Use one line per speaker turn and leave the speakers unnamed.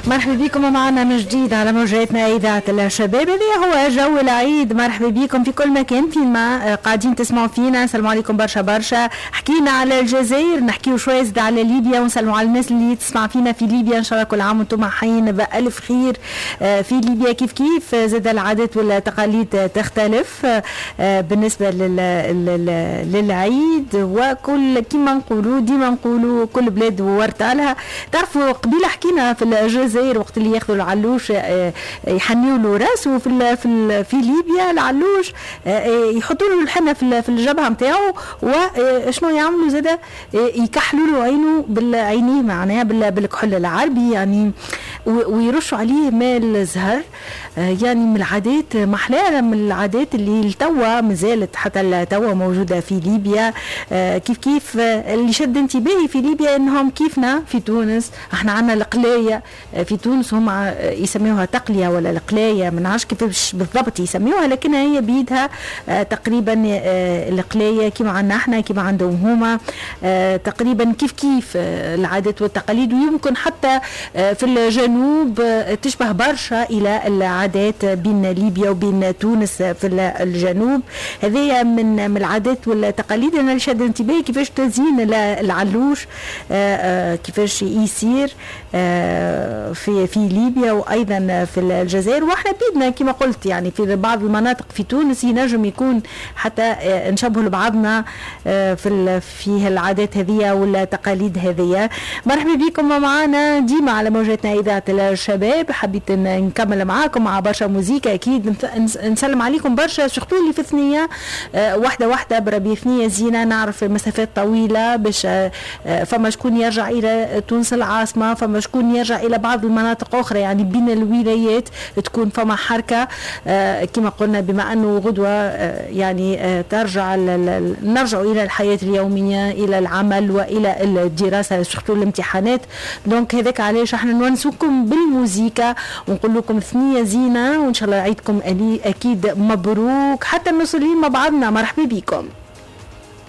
مرحبا بكم معنا من جديد على موجاتنا إذاعة الشباب. هذا هو جو العيد. مرحبا بكم في كل مكان فين ما قاعدين تسمعوا فينا. السلام عليكم برشا برشا. حكينا على الجزائر، نحكيو شوية زاد على ليبيا، ونسلموا على الناس اللي تسمع فينا في ليبيا. إن شاء الله كل عام وانتم حيين بألف خير. في ليبيا كيف زاد العادات والتقاليد تختلف بالنسبة للعيد، وكل كما نقولوا ديما نقولوا كل بلاد ورتالها. تعرفوا قبيله حكينا في الجزائر وقت اللي ياخذوا العلوش يحنيوا له راسه في ليبيا العلوش يحطوا له الحنه في الجبهه نتاعو، وشنو يعملوا زاده يكحلوا له عينه بالعينيه معناها بالكحل العربي يعني، ويرشوا عليه ماء الزهر. يعني من العادات محلاها، من العادات اللي التوا مازالت حتى التوا موجوده في ليبيا. كيف اللي شد انتباهي في ليبيا انهم كيفنا في تونس احنا عندنا القلايه. في تونس هم يسميوها تقليه ولا القلايه، ما نعرفش كيفاش بالضبط يسميوها، لكن هي بيدها تقريبا القلايه كيما عندنا احنا كيما عندهم هما تقريبا كيف العادات والتقاليد. ويمكن حتى في الجنوب تشبه برشا الى العادات بين ليبيا وبين تونس في الجنوب. هذه من العادات والتقاليد انا اللي شد انتباهي كيفاش تزيين العلوش، كيفاش يصير في ليبيا وايضا في الجزائر. واحنا بيدنا كما قلت يعني في بعض المناطق في تونس ينجم يكون حتى نشبه لبعضنا في العادات هذه والتقاليد هذه. مرحبا بكم معنا ديما على موجاتنا اذاعه الشباب. حبيت نكمل معاكم مع برشا موزيكا، اكيد نسلم عليكم برشا سورتو اللي في ثنيه واحده بربي ثنيه زينه. نعرف مسافات طويله باش فما شكون يرجع الى تونس العاصمه، فما شكون يرجع الى بعض المناطق اخرى يعني بين الولايات تكون فما حركه كما قلنا، بما انه غدوه يعني نرجع الى الحياه اليوميه الى العمل والى الدراسه سورتو الامتحانات. دونك هذاك علاش احنا نونسوكم بالموسيقى ونقول لكم ثنيه زينه، وان شاء الله عيدكم اكيد مبروك حتى نوصلين مع بعضنا. مرحبا بكم.